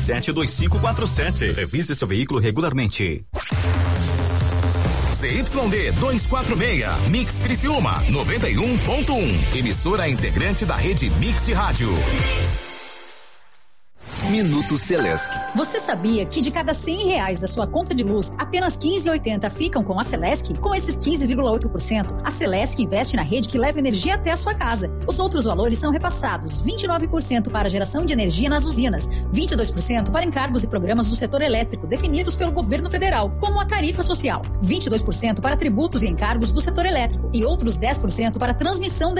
991572547. Revise seu veículo regularmente. ZYD 246, Mix Criciúma 91.1. Emissora integrante da rede Mix Rádio. Minuto Celesc. Você sabia que de cada R$100 da sua conta de luz, apenas 15,80 ficam com a Celesc? Com esses 15,8%, a Celesc investe na rede que leva energia até a sua casa. Os outros valores são repassados: 29% para geração de energia nas usinas, 22% para encargos e programas do setor elétrico definidos pelo governo federal, como a tarifa social, 22% para tributos e encargos do setor elétrico e outros 10% para transmissão da